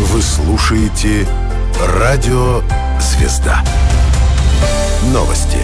Вы слушаете Радио Звезда. Новости.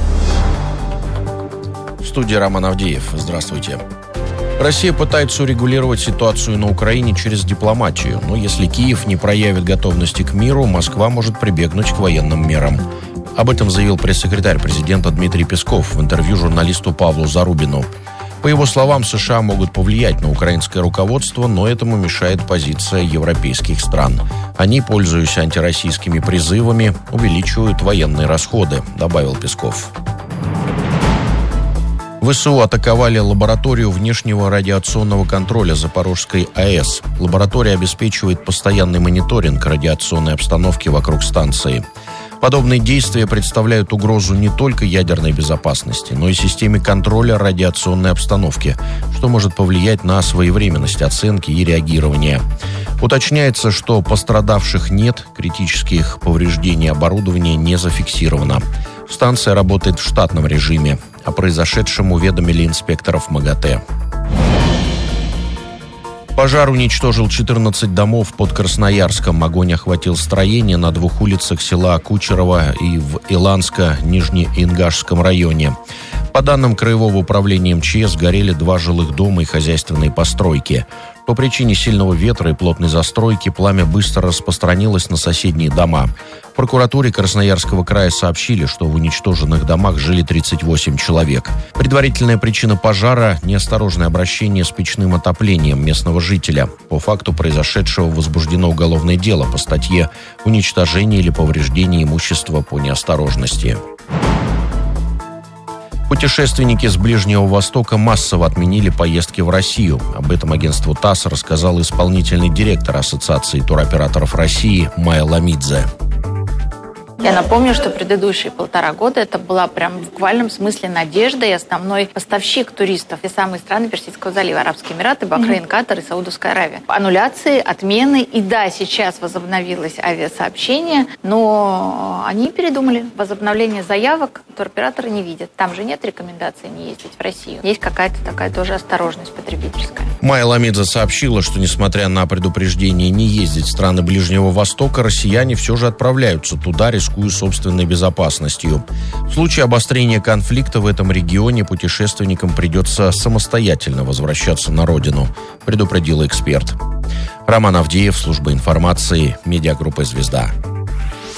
В студии Роман Авдеев. Здравствуйте. Россия пытается урегулировать ситуацию на Украине через дипломатию, но если Киев не проявит готовности к миру, Москва может прибегнуть к военным мерам. Об этом заявил пресс-секретарь президента Дмитрий Песков в интервью журналисту Павлу Зарубину. По его словам, США могут повлиять на украинское руководство, но этому мешает позиция европейских стран. Они, пользуясь антироссийскими призывами, увеличивают военные расходы, добавил Песков. ВСУ атаковали лабораторию внешнего радиационного контроля Запорожской АЭС. Лаборатория обеспечивает постоянный мониторинг радиационной обстановки вокруг станции. Подобные действия представляют угрозу не только ядерной безопасности, но и системе контроля радиационной обстановки, что может повлиять на своевременность оценки и реагирования. Уточняется, что пострадавших нет, критических повреждений оборудования не зафиксировано. Станция работает в штатном режиме. О произошедшем уведомили инспекторов МАГАТЭ. Пожар уничтожил 14 домов под Красноярском. Огонь охватил строения на двух улицах села Кучерово и в Иланско-Нижнеингашском районе. По данным Краевого управления МЧС, горели 2 жилых дома и хозяйственные постройки. По причине сильного ветра и плотной застройки пламя быстро распространилось на соседние дома. В прокуратуре Красноярского края сообщили, что в уничтоженных домах жили 38 человек. Предварительная причина пожара – неосторожное обращение с печным отоплением местного жителя. По факту произошедшего возбуждено уголовное дело по статье «Уничтожение или повреждение имущества по неосторожности». Путешественники с Ближнего Востока массово отменили поездки в Россию. Об этом агентству ТАСС рассказал исполнительный директор Ассоциации туроператоров России Майя Ламидзе. Я напомню, что предыдущие 1,5 года это была прям в буквальном смысле надежда и основной поставщик туристов. Все самые страны Персидского залива: Арабские Эмираты, Бахрейн, Катар и Саудовская Аравия. Аннуляции, отмены. И да, сейчас возобновилось авиасообщение, но они передумали. Возобновление заявок туроператоры не видят. Там же нет рекомендаций не ездить в Россию. Есть какая-то такая тоже осторожность потребительская. Майя Ламидзе сообщила, что несмотря на предупреждение не ездить в страны Ближнего Востока, россияне все же отправляются туда, рискуя собственной безопасностью. В случае обострения конфликта в этом регионе путешественникам придется самостоятельно возвращаться на родину, предупредил эксперт. Роман Авдеев, служба информации, медиагруппа «Звезда».